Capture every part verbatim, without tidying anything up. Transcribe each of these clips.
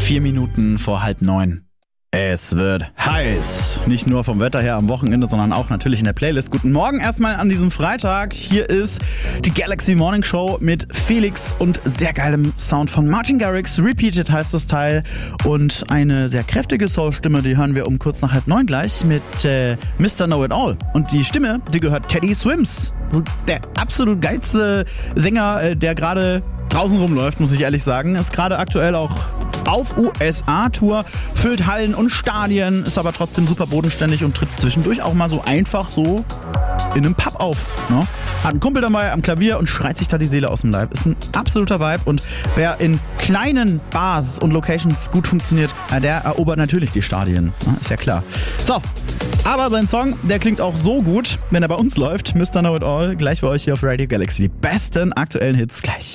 Vier Minuten vor halb neun. Es wird heiß. Nicht nur vom Wetter her am Wochenende, sondern auch natürlich in der Playlist. Guten Morgen erstmal an diesem Freitag. Hier ist die Galaxy Morning Show mit Felix und sehr geilem Sound von Martin Garrix. Repeated heißt das Teil. Und eine sehr kräftige Soul-Stimme, die hören wir um kurz nach halb neun gleich mit äh, Mister Know-It-All. Und die Stimme, die gehört Teddy Swims. Also der absolut geilste Sänger, äh, der gerade draußen rumläuft, muss ich ehrlich sagen. Ist gerade aktuell auch auf U S A-Tour, füllt Hallen und Stadien, ist aber trotzdem super bodenständig und tritt zwischendurch auch mal so einfach so in einem Pub auf. Ne? Hat einen Kumpel dabei am Klavier und schreit sich da die Seele aus dem Leib. Ist ein absoluter Vibe und wer in kleinen Bars und Locations gut funktioniert, der erobert natürlich die Stadien. Ne? Ist ja klar. So, aber sein Song, der klingt auch so gut, wenn er bei uns läuft. Mister Know-It-All, gleich bei euch hier auf Radio Galaxy. Die besten aktuellen Hits gleich.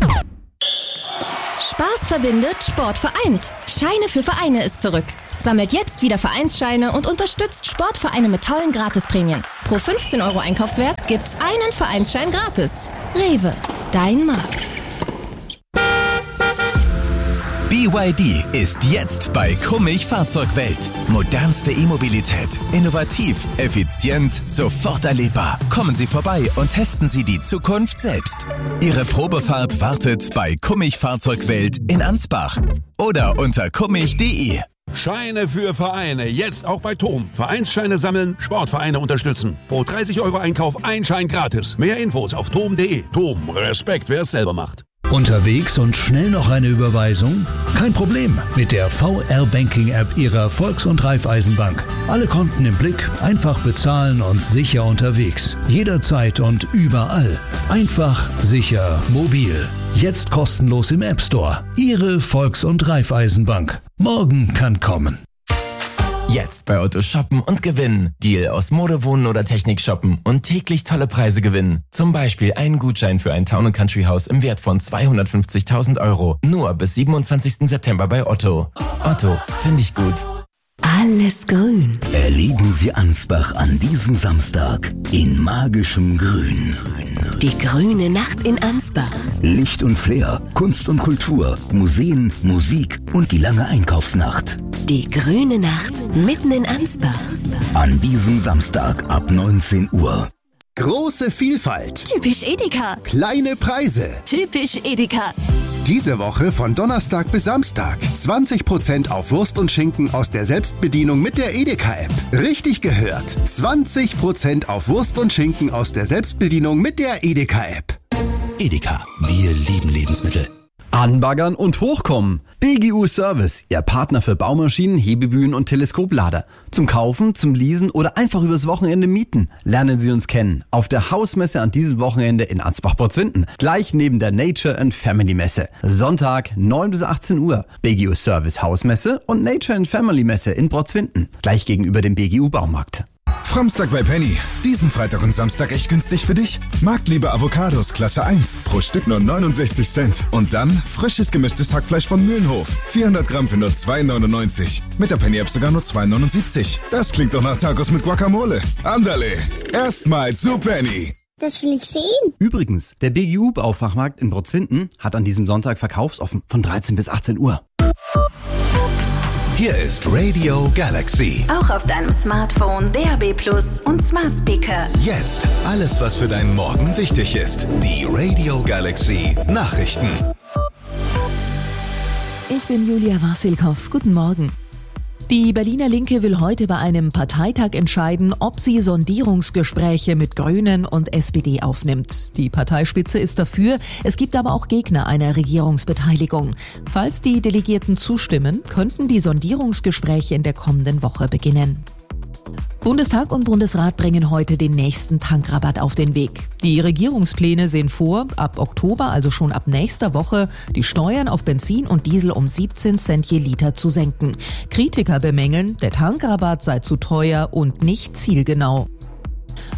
Spaß verbindet, Sport vereint. Scheine für Vereine ist zurück. Sammelt jetzt wieder Vereinsscheine und unterstützt Sportvereine mit tollen Gratisprämien. Pro fünfzehn Euro Einkaufswert gibt's einen Vereinsschein gratis. Rewe, dein Markt. B Y D ist jetzt bei Kummich Fahrzeugwelt. Modernste E-Mobilität. Innovativ, effizient, sofort erlebbar. Kommen Sie vorbei und testen Sie die Zukunft selbst. Ihre Probefahrt wartet bei Kummich Fahrzeugwelt in Ansbach oder unter kummich punkt de. Scheine für Vereine, jetzt auch bei T O M. Vereinsscheine sammeln, Sportvereine unterstützen. Pro dreißig Euro Einkauf ein Schein gratis. Mehr Infos auf tom punkt de. T O M, Respekt, wer es selber macht. Unterwegs und schnell noch eine Überweisung? Kein Problem mit der V R-Banking-App Ihrer Volks- und Raiffeisenbank. Alle Konten im Blick, einfach bezahlen und sicher unterwegs. Jederzeit und überall. Einfach, sicher, mobil. Jetzt kostenlos im App Store. Ihre Volks- und Raiffeisenbank. Morgen kann kommen. Jetzt bei Otto shoppen und gewinnen. Deal aus Mode, Wohnen oder Technik shoppen und täglich tolle Preise gewinnen. Zum Beispiel einen Gutschein für ein Town and Country Haus im Wert von zweihundertfünfzigtausend Euro. Nur bis siebenundzwanzigsten September bei Otto. Otto, finde ich gut. Alles grün. Erleben Sie Ansbach an diesem Samstag in magischem Grün. Die grüne Nacht in Ansbach. Licht und Flair, Kunst und Kultur, Museen, Musik und die lange Einkaufsnacht. Die grüne Nacht mitten in Ansbach. An diesem Samstag ab neunzehn Uhr. Große Vielfalt. Typisch Edeka. Kleine Preise. Typisch Edeka. Diese Woche von Donnerstag bis Samstag. zwanzig Prozent auf Wurst und Schinken aus der Selbstbedienung mit der Edeka-App. Richtig gehört. zwanzig Prozent auf Wurst und Schinken aus der Selbstbedienung mit der Edeka-App. Edeka, wir lieben Lebensmittel. Anbaggern und hochkommen. B G U Service, Ihr Partner für Baumaschinen, Hebebühnen und Teleskoplader. Zum Kaufen, zum Leasen oder einfach übers Wochenende mieten. Lernen Sie uns kennen. Auf der Hausmesse an diesem Wochenende in Ansbach-Porzwinden. Gleich neben der Nature and Family Messe. Sonntag neun bis achtzehn Uhr. B G U Service Hausmesse und Nature and Family Messe in Porzwinden. Gleich gegenüber dem B G U Baumarkt. Framstag bei Penny. Diesen Freitag und Samstag echt günstig für dich. Marktliebe Avocados Klasse eins. Pro Stück nur neunundsechzig Cent. Und dann frisches gemischtes Hackfleisch von Mühlenhof. vierhundert Gramm für nur zwei neunundneunzig. Mit der Penny-App sogar nur zwei neunundsiebzig. Das klingt doch nach Tacos mit Guacamole. Andale. Erstmal zu Penny. Das will ich sehen. Übrigens, der B G U Baufachmarkt in Porzwinden hat an diesem Sonntag verkaufsoffen von dreizehn bis achtzehn Uhr. Hier ist Radio Galaxy. Auch auf deinem Smartphone, D A B Plus und Smart Speaker. Jetzt alles, was für deinen Morgen wichtig ist. Die Radio Galaxy Nachrichten. Ich bin Julia Wassilkow. Guten Morgen. Die Berliner Linke will heute bei einem Parteitag entscheiden, ob sie Sondierungsgespräche mit Grünen und S P D aufnimmt. Die Parteispitze ist dafür, es gibt aber auch Gegner einer Regierungsbeteiligung. Falls die Delegierten zustimmen, könnten die Sondierungsgespräche in der kommenden Woche beginnen. Bundestag und Bundesrat bringen heute den nächsten Tankrabatt auf den Weg. Die Regierungspläne sehen vor, ab Oktober, also schon ab nächster Woche, die Steuern auf Benzin und Diesel um siebzehn Cent je Liter zu senken. Kritiker bemängeln, der Tankrabatt sei zu teuer und nicht zielgenau.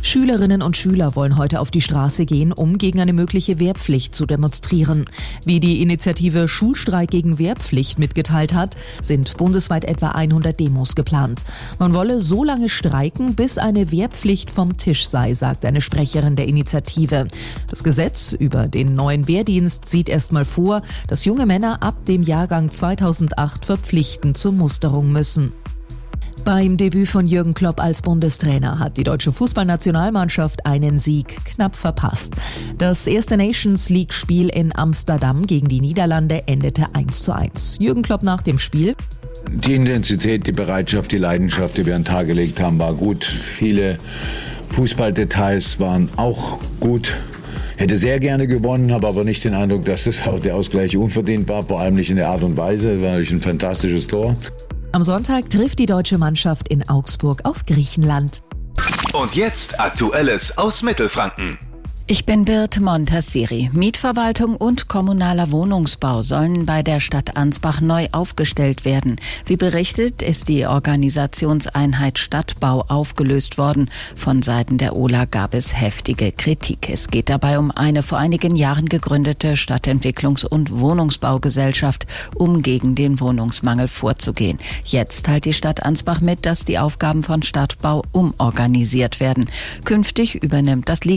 Schülerinnen und Schüler wollen heute auf die Straße gehen, um gegen eine mögliche Wehrpflicht zu demonstrieren. Wie die Initiative Schulstreik gegen Wehrpflicht mitgeteilt hat, sind bundesweit etwa hundert Demos geplant. Man wolle so lange streiken, bis eine Wehrpflicht vom Tisch sei, sagt eine Sprecherin der Initiative. Das Gesetz über den neuen Wehrdienst sieht erstmal vor, dass junge Männer ab dem Jahrgang zweitausendacht verpflichtend zur Musterung müssen. Beim Debüt von Jürgen Klopp als Bundestrainer hat die deutsche Fußballnationalmannschaft einen Sieg knapp verpasst. Das erste Nations-League-Spiel in Amsterdam gegen die Niederlande endete eins zu eins. Jürgen Klopp nach dem Spiel: Die Intensität, die Bereitschaft, die Leidenschaft, die wir an den Tag gelegt haben, war gut. Viele Fußballdetails waren auch gut. Hätte sehr gerne gewonnen, habe aber nicht den Eindruck, dass das der Ausgleich unverdient war, vor allem nicht in der Art und Weise. War natürlich ein fantastisches Tor. Am Sonntag trifft die deutsche Mannschaft in Augsburg auf Griechenland. Und jetzt Aktuelles aus Mittelfranken. Ich bin Birte Montasseri. Mietverwaltung und kommunaler Wohnungsbau sollen bei der Stadt Ansbach neu aufgestellt werden. Wie berichtet, ist die Organisationseinheit Stadtbau aufgelöst worden. Von Seiten der O L A gab es heftige Kritik. Es geht dabei um eine vor einigen Jahren gegründete Stadtentwicklungs- und Wohnungsbaugesellschaft, um gegen den Wohnungsmangel vorzugehen. Jetzt teilt die Stadt Ansbach mit, dass die Aufgaben von Stadtbau umorganisiert werden. Künftig übernimmt das